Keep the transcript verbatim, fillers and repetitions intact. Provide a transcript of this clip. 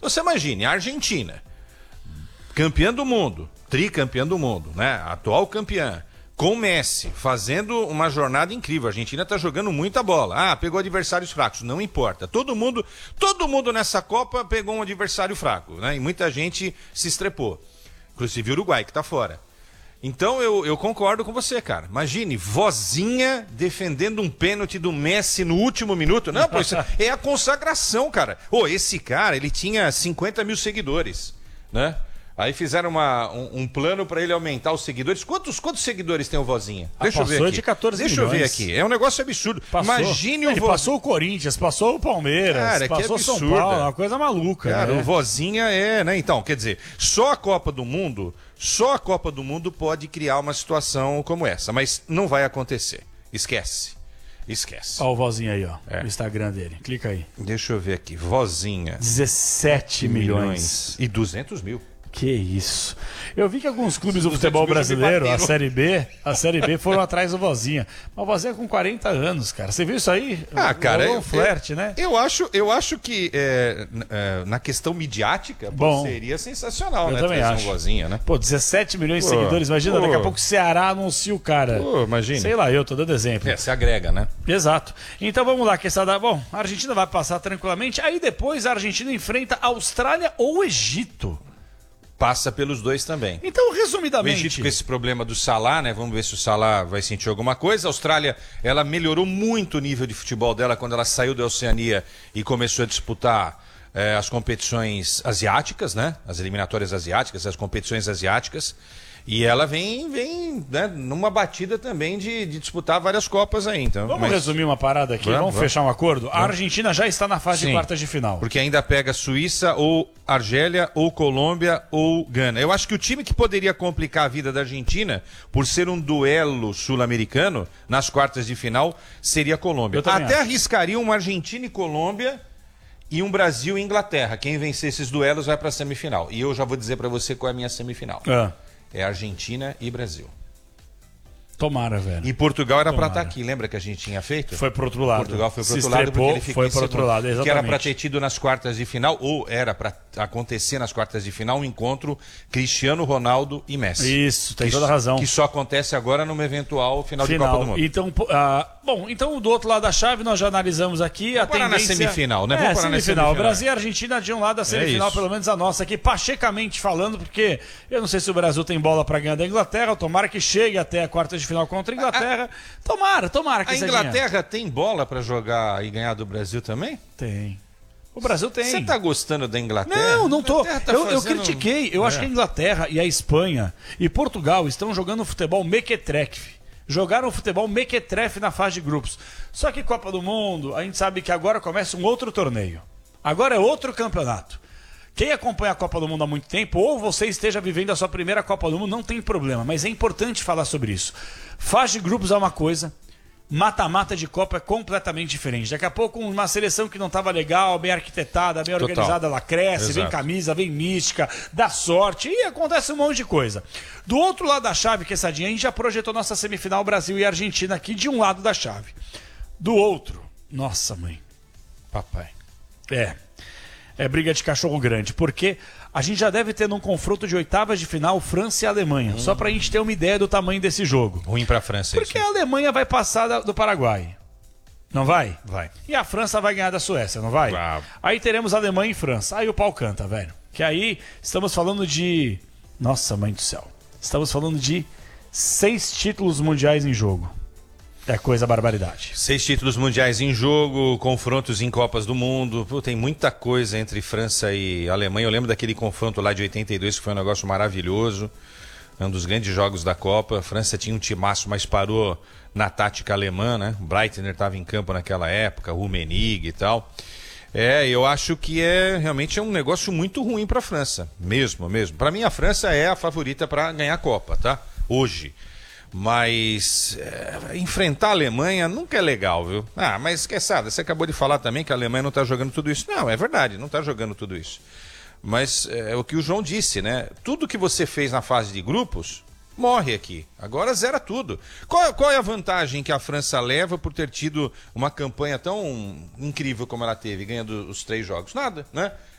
Você imagine, a Argentina, campeã do mundo, tricampeã do mundo, né? Atual campeã, com o Messi, fazendo uma jornada incrível. A Argentina tá jogando muita bola. Ah, pegou adversários fracos, não importa. Todo mundo, todo mundo nessa Copa pegou um adversário fraco, né? E muita gente se estrepou. Inclusive o Uruguai, que tá fora. Então eu, eu concordo com você, cara. Imagine, vozinha defendendo um pênalti do Messi no último minuto. Não, pô, isso é a consagração, cara. Ô, esse cara, ele tinha cinquenta mil seguidores, né? Aí fizeram uma, um, um plano para ele aumentar os seguidores. Quantos, quantos seguidores tem o Vozinha? Deixa ah, eu ver aqui. Passou de quatorze Deixa milhões. eu ver aqui. É um negócio absurdo. Passou. Imagine Ele o Vozinha. passou o Corinthians, passou o Palmeiras, Cara, passou o que São absurdo. Paulo. É uma coisa maluca. Cara, né? o Vozinha é, né? Então, quer dizer, só a Copa do Mundo, só a Copa do Mundo pode criar uma situação como essa. Mas não vai acontecer. Esquece. Esquece. Olha o Vozinha aí, ó. É. O Instagram dele. Clica aí. Deixa eu ver aqui. Vozinha. dezessete milhões. E duzentos mil. Que isso. Eu vi que alguns clubes do futebol brasileiro, a Série B, a Série B foram atrás do Vozinha. Mas o Vozinha é com quarenta anos, cara. Você viu isso aí? Ah, cara, Rolou eu, um flerte, eu, né? Eu acho, eu acho que é, é, na questão midiática, Bom, pô, seria sensacional, eu né? também Trazer acho. um Vozinha, né? Pô, dezessete milhões de Pô, seguidores. Imagina, pô. daqui a pouco o Ceará anuncia o cara. Pô, imagina. Sei lá, eu tô dando exemplo. É, se agrega, né? Exato. Então vamos lá, quesada. Bom, a Argentina vai passar tranquilamente. Aí depois a Argentina enfrenta a Austrália ou o Egito. Passa pelos dois também. Então, O resumidamente... Egito com esse problema do Salah, né? Vamos ver se o Salah vai sentir alguma coisa. A Austrália, ela melhorou muito o nível de futebol dela quando ela saiu da Oceania e começou a disputar eh, as competições asiáticas, né? As eliminatórias asiáticas, as competições asiáticas. E ela vem, vem né, numa batida também de, de disputar várias Copas aí. Então, Vamos mas... resumir uma parada aqui, Vamos, vamos, vamos. fechar um acordo? A Argentina já está na fase Sim, de quartas de final. Porque ainda pega Suíça ou Argélia ou Colômbia ou Gana. Eu acho que o time que poderia complicar a vida da Argentina, por ser um duelo sul-americano, nas quartas de final, seria a Colômbia. Eu também Até acho. arriscaria uma Argentina e Colômbia e um Brasil e Inglaterra. Quem vencer esses duelos vai para a semifinal. E eu já vou dizer para você qual é a minha semifinal. Ah, É Argentina e Brasil. tomara, velho. E Portugal era para Tomara. estar aqui. Lembra que a gente tinha feito? Foi pro outro lado. Portugal foi pro Se outro lado estrepou, porque ele ficou foi em pro outro segundo. lado, exatamente. Que era para ter tido nas quartas de final, ou era para acontecer nas quartas de final, um encontro Cristiano Ronaldo e Messi. Isso, tem que, toda a razão. Que só acontece agora numa eventual final, de Final. Copa do Mundo. Então, pô, ah, bom, então do outro lado da chave nós já analisamos aqui a Vamos parar na tendência... semifinal, né? É, Vamos parar na semifinal. semifinal. Brasil e Argentina de um lado, a semifinal, isso. pelo menos a nossa aqui, pachecamente falando, porque eu não sei se o Brasil tem bola para ganhar da Inglaterra, tomara que chegue até a quarta de final contra a Inglaterra. Tomara, tomara que A seja. Inglaterra tem bola para jogar e ganhar do Brasil também? Tem. O Brasil tem. Você tá gostando da Inglaterra? Não, não tô. A Inglaterra tá eu, eu fazendo- critiquei. Eu É. acho que a Inglaterra e a Espanha e Portugal estão jogando futebol mequetrefe. Jogaram futebol mequetrefe na fase de grupos. Só que Copa do Mundo, a gente sabe que agora começa um outro torneio. Agora é outro campeonato. Quem acompanha a Copa do Mundo há muito tempo, ou você esteja vivendo a sua primeira Copa do Mundo, não tem problema. Mas é importante falar sobre isso. Fase de grupos é uma coisa... Mata-mata de Copa é completamente diferente. Daqui a pouco uma seleção que não estava legal, bem arquitetada, bem Total. organizada, ela cresce, vem Exato. camisa, vem mística, dá sorte e acontece um monte de coisa. Do outro lado da chave, que essa dia, a gente já projetou nossa semifinal Brasil e Argentina aqui de um lado da chave. Do outro, nossa mãe, papai, é, é briga de cachorro grande, porque a gente já deve ter num confronto de oitavas de final França e Alemanha, Hum. só pra gente ter uma ideia do tamanho desse jogo. Ruim pra França Porque isso. a Alemanha vai passar da- do Paraguai. Não vai? Vai. E a França vai ganhar da Suécia, não vai? Vai. Aí teremos Alemanha e França. Aí o pau canta, velho. Que aí estamos falando de... Nossa, mãe do céu. Estamos falando de seis títulos mundiais em jogo. É coisa barbaridade. Seis títulos mundiais em jogo, confrontos em Copas do Mundo. Pô, tem muita coisa entre França e Alemanha. Eu lembro daquele confronto lá de oitenta e dois, que foi um negócio maravilhoso. Um dos grandes jogos da Copa. A França tinha um timaço, mas parou na tática alemã, né? Breitner estava em campo naquela época, Rummenigge e tal. É, eu acho que é realmente é um negócio muito ruim para a França. Mesmo, mesmo. Para mim, a França é a favorita para ganhar a Copa, tá? Hoje. Mas é, enfrentar a Alemanha nunca é legal, viu? Ah, mas esqueçada, você acabou de falar também que a Alemanha não está jogando tudo isso. Não, é verdade, não está jogando tudo isso. Mas é o que o João disse, né? Tudo que você fez na fase de grupos, morre aqui. Agora zera tudo. Qual, qual é a vantagem que a França leva por ter tido uma campanha tão incrível como ela teve, ganhando os três jogos? Nada, né?